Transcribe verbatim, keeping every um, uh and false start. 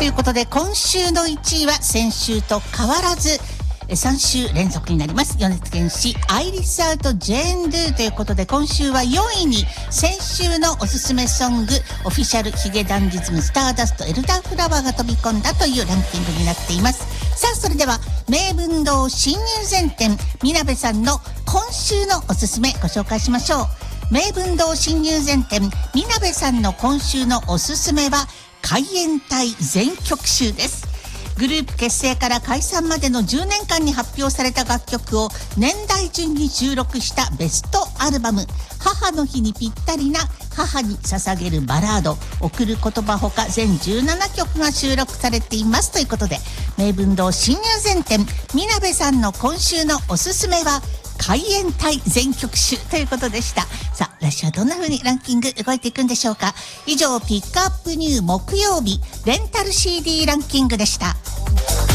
ということで今週のいちいは先週と変わらずさん週連続になります。米津玄師アイリスアウトジェーンドゥということで、今週はよんいに先週のおすすめソングオフィシャルヒゲダンディズムスターダストエルダーフラワーが飛び込んだというランキングになっています。さあそれでは名文堂新入前店みなべさんの今週のおすすめご紹介しましょう。名文堂新入前店みなべさんの今週のおすすめは海援隊全曲集です。グループ結成から解散までのじゅうねんかんに発表された楽曲を年代順に収録したベストアルバム、母の日にぴったりな母に捧げるバラード、贈る言葉ほか全じゅうななきょくが収録されていますということで、名文堂新入前店みなべさんの今週のおすすめは海援隊全曲集ということでした。さあ来週はどんな風にランキング動いていくんでしょうか。以上ピックアップニュー木曜日レンタル シーディー ランキングでした。